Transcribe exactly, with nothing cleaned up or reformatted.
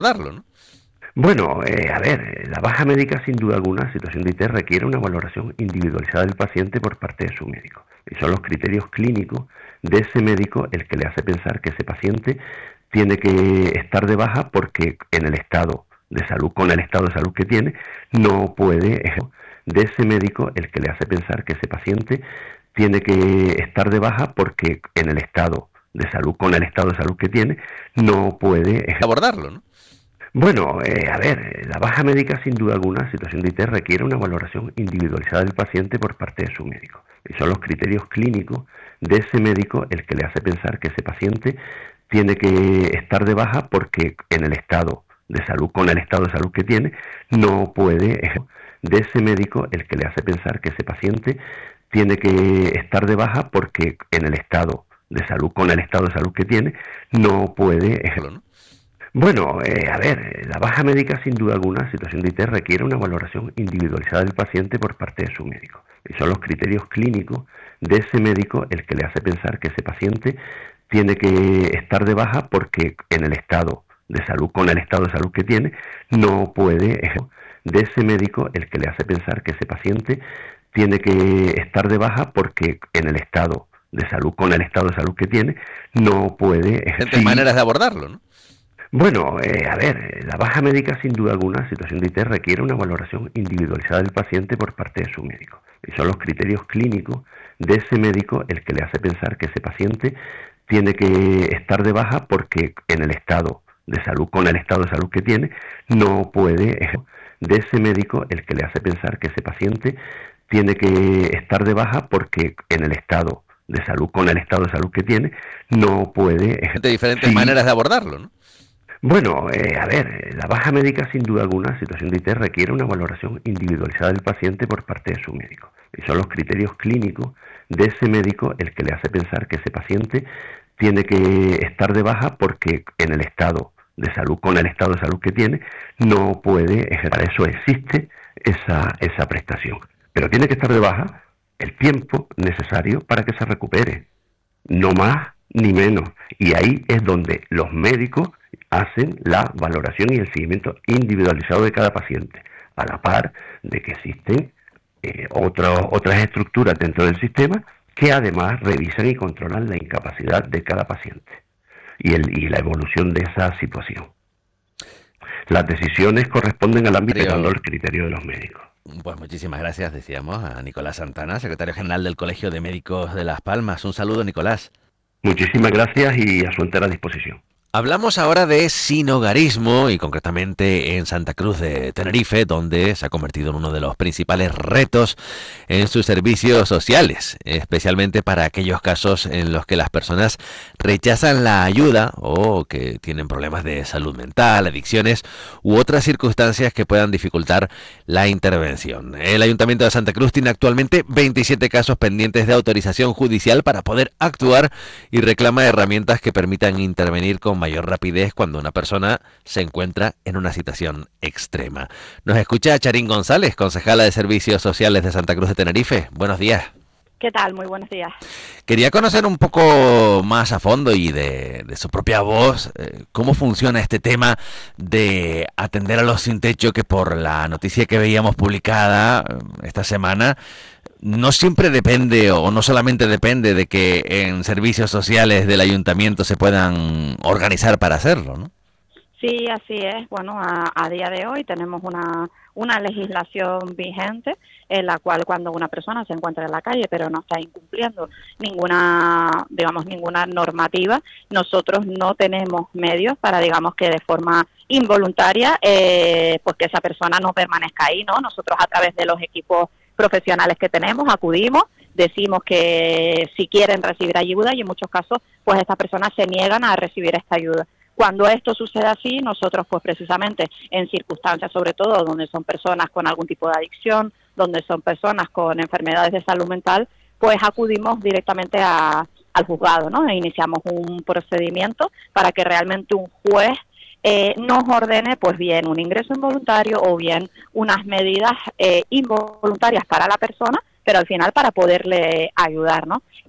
darlo, ¿no? Bueno, eh, a ver, la baja médica sin duda alguna, situación de I T requiere una valoración individualizada del paciente por parte de su médico. Y son los criterios clínicos de ese médico el que le hace pensar que ese paciente tiene que estar de baja porque en el estado de salud, con el estado de salud que tiene, no puede, de ese médico el que le hace pensar que ese paciente tiene que estar de baja porque en el estado de salud, con el estado de salud que tiene, no puede Abordarlo, ¿no? bueno, eh, a ver, la baja médica sin duda alguna, situación de I T requiere una valoración individualizada del paciente por parte de su médico. Y son los criterios clínicos de ese médico el que le hace pensar que ese paciente tiene que estar de baja porque en el estado de salud, con el estado de salud que tiene, no puede, de ese médico el que le hace pensar que ese paciente tiene que estar de baja porque en el estado de salud, con el estado de salud que tiene, no puede, ¿no? Bueno, eh, a ver, la baja médica sin duda alguna, situación de I T requiere una valoración individualizada del paciente por parte de su médico. Y son los criterios clínicos de ese médico el que le hace pensar que ese paciente tiene que estar de baja porque en el estado de salud, con el estado de salud que tiene, no puede, de ese médico el que le hace pensar que ese paciente tiene que estar de baja porque en el estado de salud, con el estado de salud que tiene, no puede. Hay maneras de abordarlo, ¿no? Bueno, eh, a ver, la baja médica sin duda alguna, situación de I T requiere una valoración individualizada del paciente por parte de su médico. Y son los criterios clínicos de ese médico el que le hace pensar que ese paciente tiene que estar de baja porque en el estado de salud, con el estado de salud que tiene, no puede, de ese médico el que le hace pensar que ese paciente tiene que estar de baja porque en el estado de salud, con el estado de salud que tiene, no puede. De diferentes sí. maneras de abordarlo, ¿no? Bueno, eh, a ver, la baja médica sin duda alguna, situación de I T requiere una valoración individualizada del paciente por parte de su médico. Y son los criterios clínicos de ese médico el que le hace pensar que ese paciente tiene que estar de baja porque en el estado de salud, con el estado de salud que tiene, no puede ejercer. Eso existe esa, esa prestación. Pero tiene que estar de baja el tiempo necesario para que se recupere. No más ni menos. Y ahí es donde los médicos hacen la valoración y el seguimiento individualizado de cada paciente, a la par de que existen eh, otro, otras estructuras dentro del sistema que además revisan y controlan la incapacidad de cada paciente y, el, y la evolución de esa situación. Las decisiones corresponden al ámbito dando el criterio de los médicos. Pues muchísimas gracias, decíamos, a Nicolás Santana, secretario general del Colegio de Médicos de Las Palmas. Un saludo, Nicolás. Muchísimas gracias y a su entera disposición. Hablamos ahora de sinhogarismo y concretamente en Santa Cruz de Tenerife, donde se ha convertido en uno de los principales retos en sus servicios sociales, especialmente para aquellos casos en los que las personas rechazan la ayuda o que tienen problemas de salud mental, adicciones u otras circunstancias que puedan dificultar la intervención. El Ayuntamiento de Santa Cruz tiene actualmente veintisiete casos pendientes de autorización judicial para poder actuar y reclama herramientas que permitan intervenir con mayor rapidez cuando una persona se encuentra en una situación extrema. Nos escucha Charín González, concejala de Servicios Sociales de Santa Cruz de Tenerife. Buenos días. ¿Qué tal? Muy buenos días. Quería conocer un poco más a fondo y de, de su propia voz eh, cómo funciona este tema de atender a los sin techo, que por la noticia que veíamos publicada eh, esta semana no siempre depende o no solamente depende de que en servicios sociales del ayuntamiento se puedan organizar para hacerlo, ¿no? Sí, así es. Bueno, a, a día de hoy tenemos una, una legislación vigente en la cual cuando una persona se encuentra en la calle pero no está incumpliendo ninguna, digamos, ninguna normativa, nosotros no tenemos medios para, digamos, que de forma involuntaria, eh, pues que esa persona no permanezca ahí, ¿no? Nosotros a través de los equipos profesionales que tenemos acudimos, decimos que si quieren recibir ayuda y en muchos casos pues estas personas se niegan a recibir esta ayuda. Cuando esto sucede así, nosotros pues precisamente en circunstancias sobre todo donde son personas con algún tipo de adicción, donde son personas con enfermedades de salud mental, pues acudimos directamente a, al juzgado, ¿no? E iniciamos un procedimiento para que realmente un juez Eh, nos ordene pues bien un ingreso involuntario o bien unas medidas eh, involuntarias para la persona, pero al final para poderle ayudar, ¿no?